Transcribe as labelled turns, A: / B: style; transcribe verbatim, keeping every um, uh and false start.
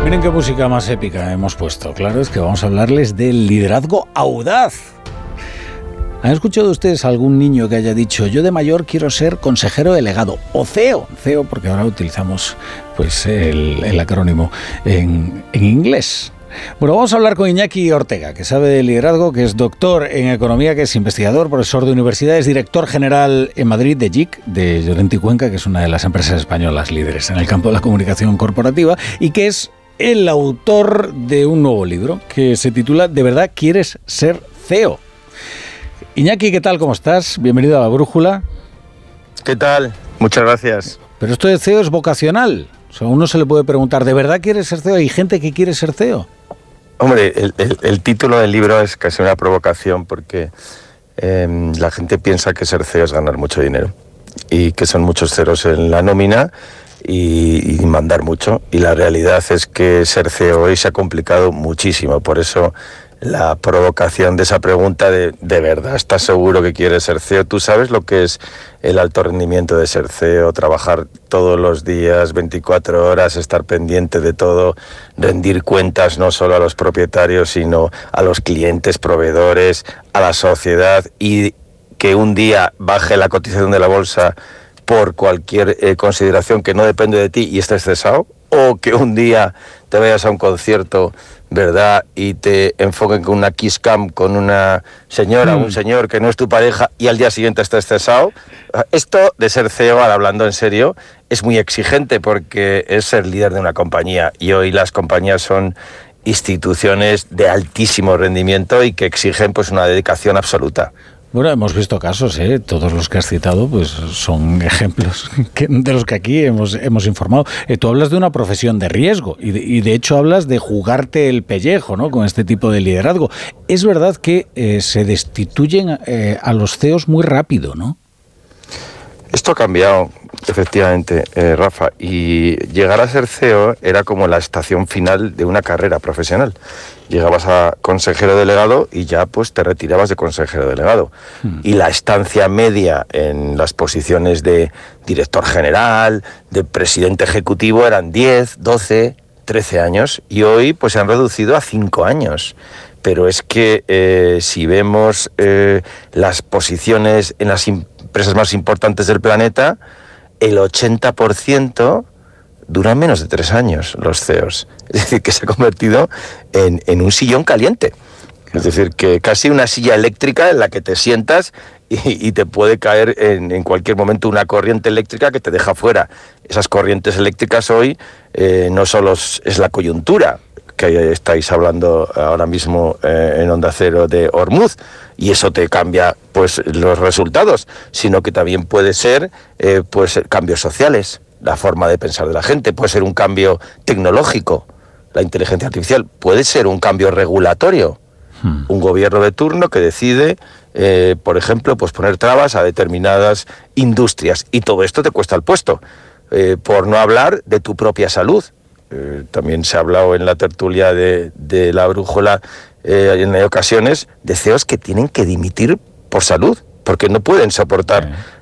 A: Miren qué música más épica hemos puesto. Claro, es que vamos a hablarles del liderazgo audaz. ¿Han escuchado ustedes a algún niño que haya dicho yo de mayor quiero ser consejero delegado o C E O? C E O porque ahora utilizamos pues el, el acrónimo en, en inglés. Bueno, vamos a hablar con Iñaki Ortega, que sabe de liderazgo, que es doctor en economía, que es investigador, profesor de universidades, director general en Madrid de J I C, de Llorente y Cuenca, que es una de las empresas españolas líderes en el campo de la comunicación corporativa, y que es el autor de un nuevo libro que se titula ¿De verdad quieres ser C E O? Iñaki, ¿qué tal? ¿Cómo estás? Bienvenido a La Brújula.
B: ¿Qué tal? Muchas gracias.
A: Pero esto de C E O es vocacional. O sea, uno se le puede preguntar, ¿de verdad quieres ser C E O? ¿Hay gente que quiere ser C E O?
B: Hombre, el, el, el título del libro es casi una provocación porque eh, la gente piensa que ser C E O es ganar mucho dinero y que son muchos ceros en la nómina y, y mandar mucho. Y la realidad es que ser C E O hoy se ha complicado muchísimo. Por eso la provocación de esa pregunta de ¿de verdad estás seguro que quieres ser C E O? ¿Tú sabes lo que es el alto rendimiento de ser C E O? Trabajar todos los días, veinticuatro horas, estar pendiente de todo, rendir cuentas no solo a los propietarios, sino a los clientes, proveedores, a la sociedad, y que un día baje la cotización de la bolsa por cualquier eh, consideración que no depende de ti y estés cesado, o que un día te vayas a un concierto, ¿verdad?, y te enfoquen con una kiss cam con una señora o mm. un señor que no es tu pareja y al día siguiente estés cesado. Esto de ser C E O, hablando en serio, es muy exigente porque es ser líder de una compañía, y hoy las compañías son instituciones de altísimo rendimiento y que exigen pues una dedicación absoluta.
A: Bueno, hemos visto casos, ¿eh? Todos los que has citado pues son ejemplos que, de los que aquí hemos, hemos informado. Eh, tú hablas de una profesión de riesgo y de, y de hecho hablas de jugarte el pellejo, ¿no?, con este tipo de liderazgo. Es verdad que eh, se destituyen eh, a los C E Os muy rápido, ¿no?
B: Esto ha cambiado, efectivamente, eh, Rafa, y llegar a ser C E O era como la estación final de una carrera profesional. Llegabas a consejero delegado y ya pues te retirabas de consejero delegado. Hmm. Y la estancia media en las posiciones de director general, de presidente ejecutivo, eran diez, doce, trece años, y hoy pues se han reducido a cinco años. Pero es que eh, si vemos eh, las posiciones en las empresas más importantes del planeta, el ochenta por ciento duran menos de tres años los C E Os. Es decir, que se ha convertido en, en un sillón caliente. Es decir, que casi una silla eléctrica en la que te sientas y, y te puede caer en, en cualquier momento una corriente eléctrica que te deja fuera. Esas corrientes eléctricas hoy eh, no solo es la coyuntura, que estáis hablando ahora mismo eh, en Onda Cero de Hormuz, y eso te cambia pues los resultados, sino que también puede ser eh, pues cambios sociales, la forma de pensar de la gente, puede ser un cambio tecnológico, la inteligencia artificial, puede ser un cambio regulatorio, hmm. un gobierno de turno que decide, eh, por ejemplo, pues poner trabas a determinadas industrias, y todo esto te cuesta el puesto, eh, por no hablar de tu propia salud. Eh, también se ha hablado en la tertulia de, de La Brújula eh, en ocasiones de C E Os que tienen que dimitir por salud, porque no pueden soportar